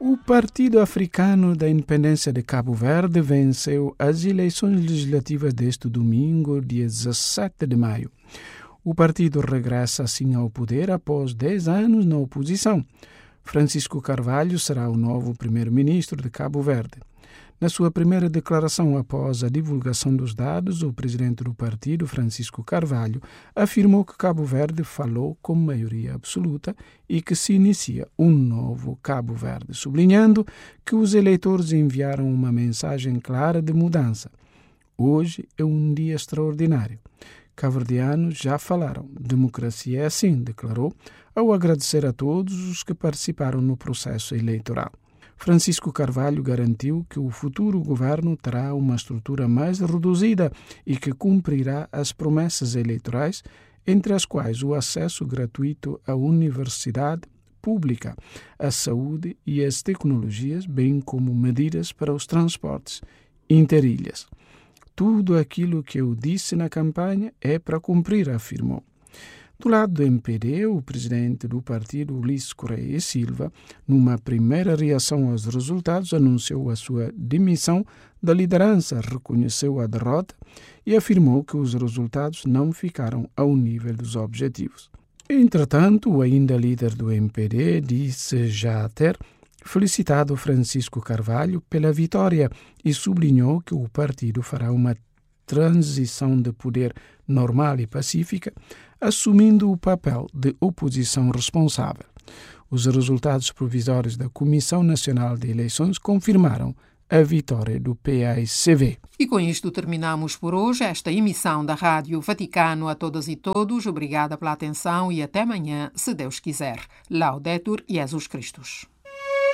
O Partido Africano da Independência de Cabo Verde venceu as eleições legislativas deste domingo, dia 17 de maio. O partido regressa assim ao poder após 10 anos na oposição. Francisco Carvalho será o novo primeiro-ministro de Cabo Verde. Na sua primeira declaração após a divulgação dos dados, o presidente do partido, Francisco Carvalho, afirmou que Cabo Verde falou com maioria absoluta e que se inicia um novo Cabo Verde, sublinhando que os eleitores enviaram uma mensagem clara de mudança. Hoje é um dia extraordinário. Cabo-verdianos já falaram. Democracia é assim, declarou, ao agradecer a todos os que participaram no processo eleitoral. Francisco Carvalho garantiu que o futuro governo terá uma estrutura mais reduzida e que cumprirá as promessas eleitorais, entre as quais o acesso gratuito à universidade pública, à saúde e às tecnologias, bem como medidas para os transportes interilhas. Tudo aquilo que eu disse na campanha é para cumprir, afirmou. Do lado do MPD, o presidente do partido, Ulisses Correia Silva, numa primeira reação aos resultados, anunciou a sua demissão da liderança, reconheceu a derrota e afirmou que os resultados não ficaram ao nível dos objetivos. Entretanto, o ainda líder do MPD disse já ter felicitado Francisco Carvalho pela vitória e sublinhou que o partido fará uma transição de poder normal e pacífica, assumindo o papel de oposição responsável. Os resultados provisórios da Comissão Nacional de Eleições confirmaram a vitória do PAICV. E com isto terminamos por hoje esta emissão da Rádio Vaticano. A todas e todos, obrigada pela atenção e até amanhã, se Deus quiser. Laudetur Jesus Christus.